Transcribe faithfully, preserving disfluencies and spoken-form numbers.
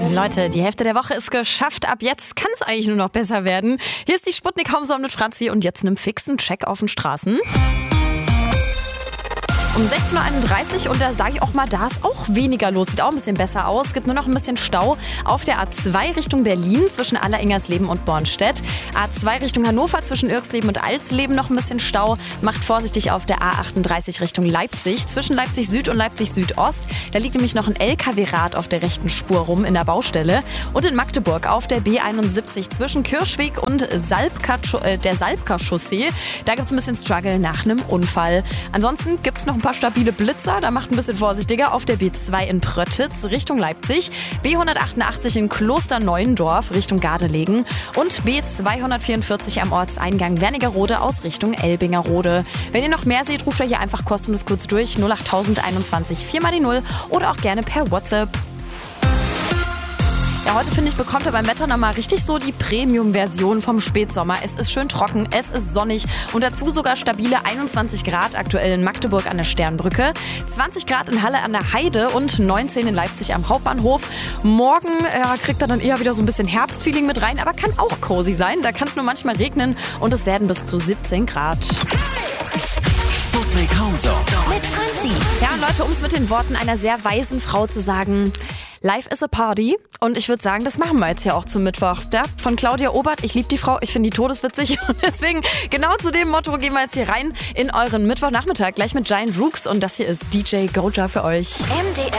Leute, die Hälfte der Woche ist geschafft. Ab jetzt kann es eigentlich nur noch besser werden. Hier ist die Sputnik Homezone mit Franzi und jetzt einem fixen Check auf den Straßen. Um sechzehn Uhr einunddreißig und da sage ich auch mal, da ist auch weniger los. Sieht auch ein bisschen besser aus. Es gibt nur noch ein bisschen Stau auf der A zwei Richtung Berlin zwischen Aller-Ingersleben und Bornstedt. A zwei Richtung Hannover zwischen Irksleben und Alsleben noch ein bisschen Stau. Macht vorsichtig auf der A achtunddreißig Richtung Leipzig zwischen Leipzig Süd und Leipzig Südost. Da liegt nämlich noch ein L K W-Rad auf der rechten Spur rum in der Baustelle. Und in Magdeburg auf der B einundsiebzig zwischen Kirschweg und Salbka, äh, der Salbka-Chaussee. Da gibt es ein bisschen Struggle nach einem Unfall. Ansonsten gibt es noch ein paar stabile Blitzer, da macht ein bisschen vorsichtiger auf der B zwei in Pröttitz Richtung Leipzig, B hundertachtundachtzig in Klosterneuendorf Richtung Gardelegen und B zweihundertvierundvierzig am Ortseingang Wernigerode aus Richtung Elbingerode. Wenn ihr noch mehr seht, ruft ihr hier einfach kostenlos kurz durch null acht null null einundzwanzig vier mal die null oder auch gerne per WhatsApp. Ja, heute finde ich, bekommt ihr beim Wetter nochmal richtig so die Premium-Version vom Spätsommer. Es ist schön trocken, es ist sonnig und dazu sogar stabile einundzwanzig Grad aktuell in Magdeburg an der Sternbrücke, zwanzig Grad in Halle an der Heide und neunzehn in Leipzig am Hauptbahnhof. Morgen äh, kriegt er dann eher wieder so ein bisschen Herbstfeeling mit rein, aber kann auch cozy sein. Da kann es nur manchmal regnen und es werden bis zu siebzehn Grad. Sputnik Homezone mit Franzi. Ja, und Leute, um es mit den Worten einer sehr weisen Frau zu sagen: Life is a party. Und ich würde sagen, das machen wir jetzt hier auch zum Mittwoch. Ja, von Claudia Obert, ich liebe die Frau, ich finde die todeswitzig. Und deswegen, genau zu dem Motto, gehen wir jetzt hier rein in euren Mittwochnachmittag. Gleich mit Giant Rooks. Und das hier ist D J Goja für euch. M D